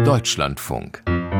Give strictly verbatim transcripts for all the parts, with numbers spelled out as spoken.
Deutschlandfunk.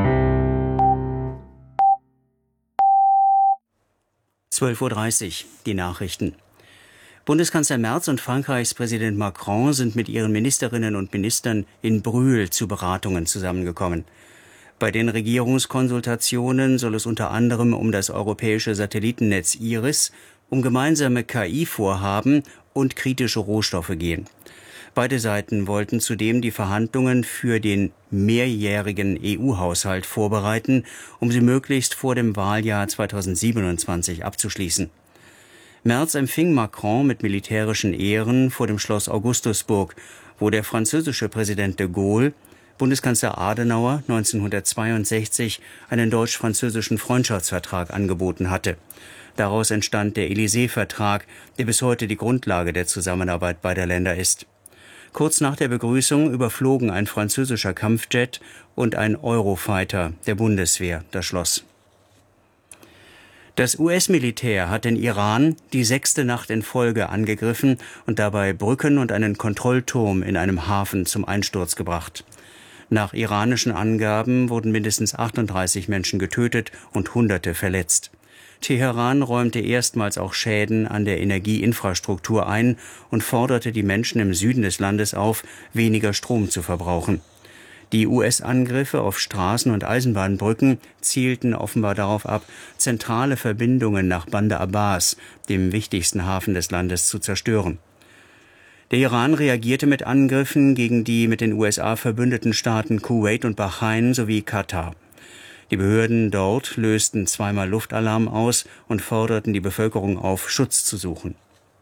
zwölf Uhr dreißig, die Nachrichten. Bundeskanzler Merz und Frankreichs Präsident Macron sind mit ihren Ministerinnen und Ministern in Brühl zu Beratungen zusammengekommen. Bei den Regierungskonsultationen soll es unter anderem um das europäische Satellitennetz IRIS, um gemeinsame K I-Vorhaben und kritische Rohstoffe gehen. Beide Seiten wollten zudem die Verhandlungen für den mehrjährigen E U-Haushalt vorbereiten, um sie möglichst vor dem Wahljahr zweitausendsiebenundzwanzig abzuschließen. Merz empfing Macron mit militärischen Ehren vor dem Schloss Augustusburg, wo der französische Präsident de Gaulle Bundeskanzler Adenauer neunzehnhundertzweiundsechzig einen deutsch-französischen Freundschaftsvertrag angeboten hatte. Daraus entstand der Élysée-Vertrag, der bis heute die Grundlage der Zusammenarbeit beider Länder ist. Kurz nach der Begrüßung überflogen ein französischer Kampfjet und ein Eurofighter der Bundeswehr das Schloss. Das U S-Militär hat den Iran die sechste Nacht in Folge angegriffen und dabei Brücken und einen Kontrollturm in einem Hafen zum Einsturz gebracht. Nach iranischen Angaben wurden mindestens achtunddreißig Menschen getötet und Hunderte verletzt. Teheran räumte erstmals auch Schäden an der Energieinfrastruktur ein und forderte die Menschen im Süden des Landes auf, weniger Strom zu verbrauchen. Die U S-Angriffe auf Straßen- und Eisenbahnbrücken zielten offenbar darauf ab, zentrale Verbindungen nach Bandar Abbas, dem wichtigsten Hafen des Landes, zu zerstören. Der Iran reagierte mit Angriffen gegen die mit den U S A verbündeten Staaten Kuwait und Bahrain sowie Katar. Die Behörden dort lösten zweimal Luftalarm aus und forderten die Bevölkerung auf, Schutz zu suchen.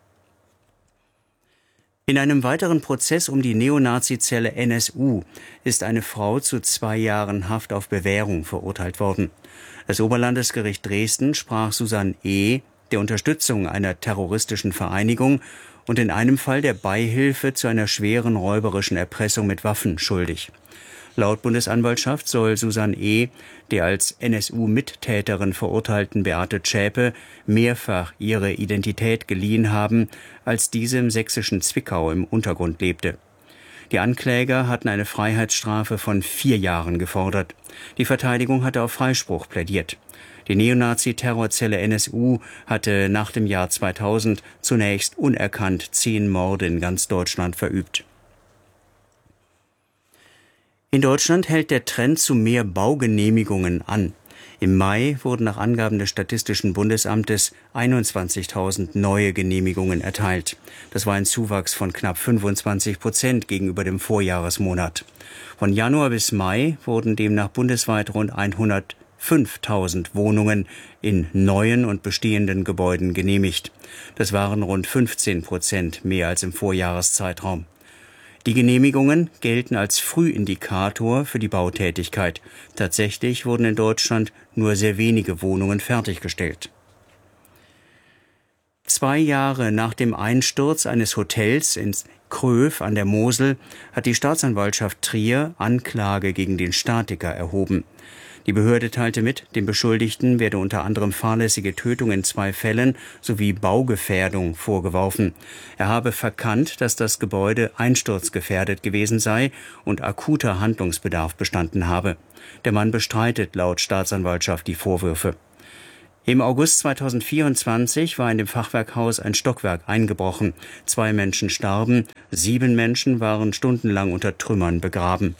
In einem weiteren Prozess um die Neonazi-Zelle N S U ist eine Frau zu zwei Jahren Haft auf Bewährung verurteilt worden. Das Oberlandesgericht Dresden sprach Susanne E. der Unterstützung einer terroristischen Vereinigung und in einem Fall der Beihilfe zu einer schweren räuberischen Erpressung mit Waffen schuldig. Laut Bundesanwaltschaft soll Susanne E. der als N S U-Mittäterin verurteilten Beate Zschäpe mehrfach ihre Identität geliehen haben, als diese im sächsischen Zwickau im Untergrund lebte. Die Ankläger hatten eine Freiheitsstrafe von vier Jahren gefordert. Die Verteidigung hatte auf Freispruch plädiert. Die Neonazi-Terrorzelle N S U hatte nach dem Jahr zweitausend zunächst unerkannt zehn Morde in ganz Deutschland verübt. In Deutschland hält der Trend zu mehr Baugenehmigungen an. Im Mai wurden nach Angaben des Statistischen Bundesamtes einundzwanzigtausend neue Genehmigungen erteilt. Das war ein Zuwachs von knapp fünfundzwanzig Prozent gegenüber dem Vorjahresmonat. Von Januar bis Mai wurden demnach bundesweit rund hundertfünftausend Wohnungen in neuen und bestehenden Gebäuden genehmigt. Das waren rund fünfzehn Prozent mehr als im Vorjahreszeitraum. Die Genehmigungen gelten als Frühindikator für die Bautätigkeit. Tatsächlich wurden in Deutschland nur sehr wenige Wohnungen fertiggestellt. Zwei Jahre nach dem Einsturz eines Hotels in Kröv an der Mosel hat die Staatsanwaltschaft Trier Anklage gegen den Statiker erhoben. Die Behörde teilte mit, dem Beschuldigten werde unter anderem fahrlässige Tötung in zwei Fällen sowie Baugefährdung vorgeworfen. Er habe verkannt, dass das Gebäude einsturzgefährdet gewesen sei und akuter Handlungsbedarf bestanden habe. Der Mann bestreitet laut Staatsanwaltschaft die Vorwürfe. Im August zweitausendvierundzwanzig war in dem Fachwerkhaus ein Stockwerk eingebrochen. Zwei Menschen starben, sieben Menschen waren stundenlang unter Trümmern begraben.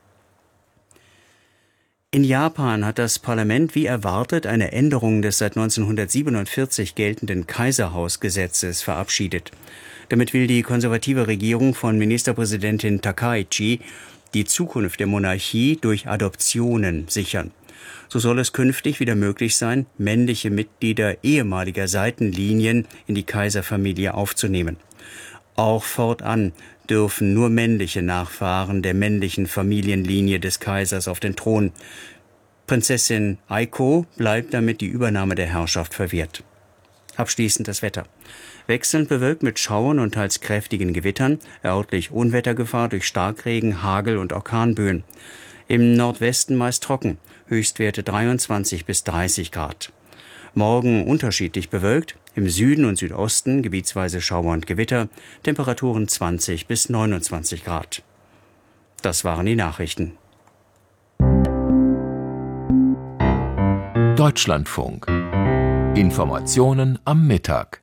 In Japan hat das Parlament wie erwartet eine Änderung des seit neunzehnhundertsiebenundvierzig geltenden Kaiserhausgesetzes verabschiedet. Damit will die konservative Regierung von Ministerpräsidentin Takaichi die Zukunft der Monarchie durch Adoptionen sichern. So soll es künftig wieder möglich sein, männliche Mitglieder ehemaliger Seitenlinien in die Kaiserfamilie aufzunehmen. Auch fortan dürfen nur männliche Nachfahren der männlichen Familienlinie des Kaisers auf den Thron. Prinzessin Aiko bleibt damit die Übernahme der Herrschaft verwehrt. Abschließend das Wetter. Wechselnd bewölkt mit Schauern und teils kräftigen Gewittern, örtlich Unwettergefahr durch Starkregen, Hagel und Orkanböen. Im Nordwesten meist trocken, Höchstwerte dreiundzwanzig bis dreißig Grad. Morgen unterschiedlich bewölkt, im Süden und Südosten gebietsweise Schauer und Gewitter, Temperaturen zwanzig bis neunundzwanzig Grad. Das waren die Nachrichten. Deutschlandfunk. Informationen am Mittag.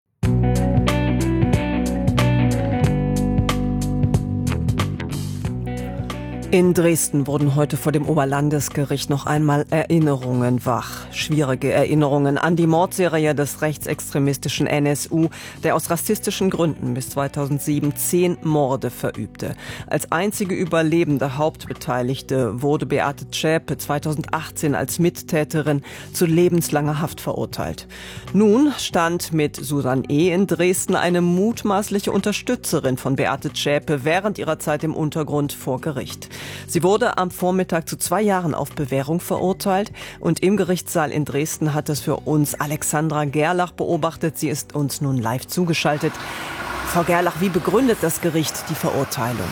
In Dresden wurden heute vor dem Oberlandesgericht noch einmal Erinnerungen wach. Schwierige Erinnerungen an die Mordserie des rechtsextremistischen N S U, der aus rassistischen Gründen bis zweitausendsieben zehn Morde verübte. Als einzige überlebende Hauptbeteiligte wurde Beate Zschäpe zweitausendachtzehn als Mittäterin zu lebenslanger Haft verurteilt. Nun stand mit Susan E. in Dresden eine mutmaßliche Unterstützerin von Beate Zschäpe während ihrer Zeit im Untergrund vor Gericht. Sie wurde am Vormittag zu zwei Jahren auf Bewährung verurteilt und im Gerichtssaal in Dresden hat es für uns Alexandra Gerlach beobachtet. Sie ist uns nun live zugeschaltet. Frau Gerlach, wie begründet das Gericht die Verurteilung?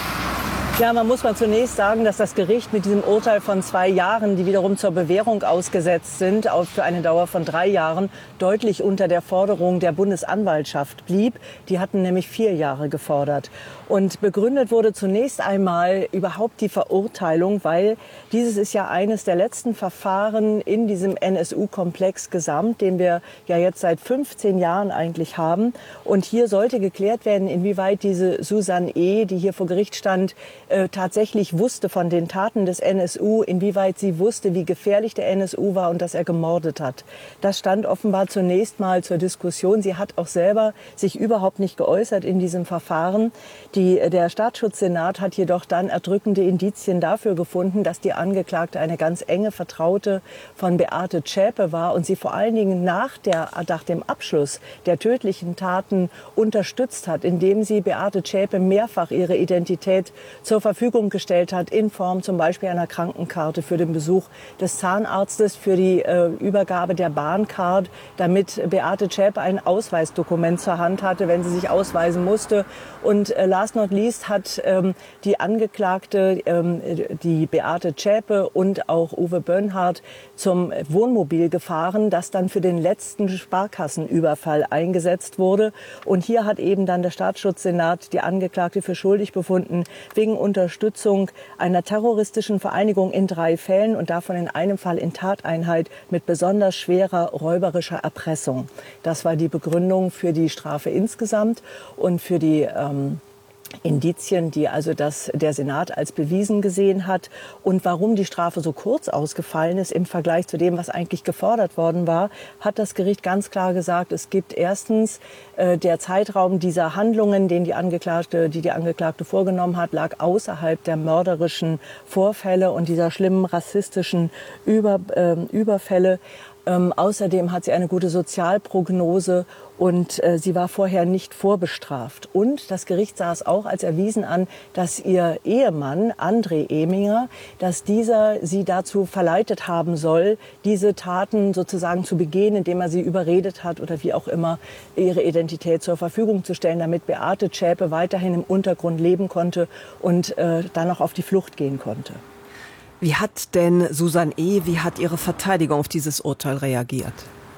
Ja, man muss mal zunächst sagen, dass das Gericht mit diesem Urteil von zwei Jahren, die wiederum zur Bewährung ausgesetzt sind, auch für eine Dauer von drei Jahren, deutlich unter der Forderung der Bundesanwaltschaft blieb. Die hatten nämlich vier Jahre gefordert. Und begründet wurde zunächst einmal überhaupt die Verurteilung, weil dieses ist ja eines der letzten Verfahren in diesem N S U-Komplex gesamt, den wir ja jetzt seit fünfzehn Jahren eigentlich haben. Und hier sollte geklärt werden, inwieweit diese Susan E., die hier vor Gericht stand, äh, tatsächlich wusste von den Taten des N S U, inwieweit sie wusste, wie gefährlich der N S U war und dass er gemordet hat. Das stand offenbar zunächst mal zur Diskussion. Sie hat auch selber sich überhaupt nicht geäußert in diesem Verfahren. Die, der Staatsschutzsenat hat jedoch dann erdrückende Indizien dafür gefunden, dass die Angeklagte eine ganz enge Vertraute von Beate Zschäpe war und sie vor allen Dingen nach, der, nach dem Abschluss der tödlichen Taten unterstützt hat, indem sie Beate Zschäpe mehrfach ihre Identität zur Verfügung gestellt hat, in Form zum Beispiel einer Krankenkarte für den Besuch des Zahnarztes, für die äh, Übergabe der Bahncard, damit Beate Zschäpe ein Ausweisdokument zur Hand hatte, wenn sie sich ausweisen musste. Und äh, last not least hat ähm, die Angeklagte, ähm, die Beate Zschäpe und auch Uwe Böhnhardt zum Wohnmobil gefahren, das dann für den letzten Sparkassenüberfall eingesetzt wurde. Und hier hat eben dann der Staatsschutzsenat die Angeklagte für schuldig befunden, wegen Unterstützung einer terroristischen Vereinigung in drei Fällen und davon in einem Fall in Tateinheit mit besonders schwerer räuberischer Erpressung. Das war die Begründung für die Strafe insgesamt und für die ähm, Indizien, die also das, der Senat als bewiesen gesehen hat. Und warum die Strafe so kurz ausgefallen ist im Vergleich zu dem, was eigentlich gefordert worden war, hat das Gericht ganz klar gesagt, es gibt erstens äh, der Zeitraum dieser Handlungen, den die Angeklagte, die die Angeklagte vorgenommen hat, lag außerhalb der mörderischen Vorfälle und dieser schlimmen rassistischen Über, äh, Überfälle. Ähm, außerdem hat sie eine gute Sozialprognose und äh, sie war vorher nicht vorbestraft. Und das Gericht sah es auch als erwiesen an, dass ihr Ehemann, André Eminger, dass dieser sie dazu verleitet haben soll, diese Taten sozusagen zu begehen, indem er sie überredet hat oder wie auch immer ihre Identität zur Verfügung zu stellen, damit Beate Zschäpe weiterhin im Untergrund leben konnte und äh, dann noch auf die Flucht gehen konnte. Wie hat denn Susan E., wie hat ihre Verteidigung auf dieses Urteil reagiert?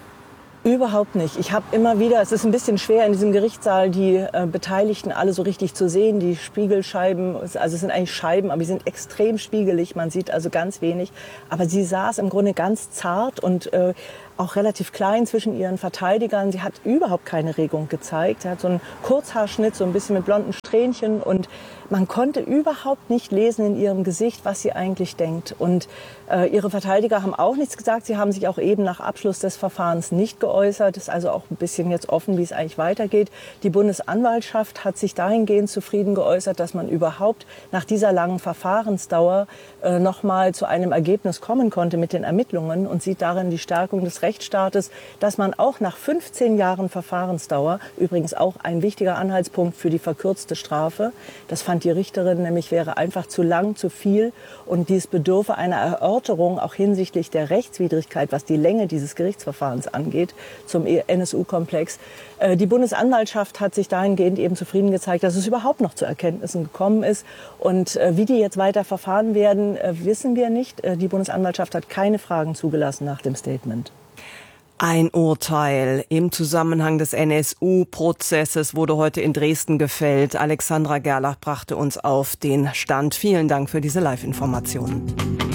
Überhaupt nicht. Ich habe immer wieder, es ist ein bisschen schwer in diesem Gerichtssaal, die äh, Beteiligten alle so richtig zu sehen. Die Spiegelscheiben, also es sind eigentlich Scheiben, aber die sind extrem spiegelig. Man sieht also ganz wenig. Aber sie saß im Grunde ganz zart und äh, auch relativ klein zwischen ihren Verteidigern. Sie hat überhaupt keine Regung gezeigt. Sie hat so einen Kurzhaarschnitt, so ein bisschen mit blonden Strähnchen und man konnte überhaupt nicht lesen in ihrem Gesicht, was sie eigentlich denkt. Und äh, ihre Verteidiger haben auch nichts gesagt. Sie haben sich auch eben nach Abschluss des Verfahrens nicht geäußert. Es ist also auch ein bisschen jetzt offen, wie es eigentlich weitergeht. Die Bundesanwaltschaft hat sich dahingehend zufrieden geäußert, dass man überhaupt nach dieser langen Verfahrensdauer äh, noch mal zu einem Ergebnis kommen konnte mit den Ermittlungen und sieht darin die Stärkung des Rechtsstaates, dass man auch nach fünfzehn Jahren Verfahrensdauer, übrigens auch ein wichtiger Anhaltspunkt für die verkürzte Strafe, das fand die Richterin nämlich, wäre einfach zu lang, zu viel und dies bedürfe einer Erörterung auch hinsichtlich der Rechtswidrigkeit, was die Länge dieses Gerichtsverfahrens angeht, zum N S U-Komplex. Die Bundesanwaltschaft hat sich dahingehend eben zufrieden gezeigt, dass es überhaupt noch zu Erkenntnissen gekommen ist. Und wie die jetzt weiter verfahren werden, wissen wir nicht. Die Bundesanwaltschaft hat keine Fragen zugelassen nach dem Statement. Ein Urteil im Zusammenhang des N S U-Prozesses wurde heute in Dresden gefällt. Alexandra Gerlach brachte uns auf den Stand. Vielen Dank für diese Live-Informationen.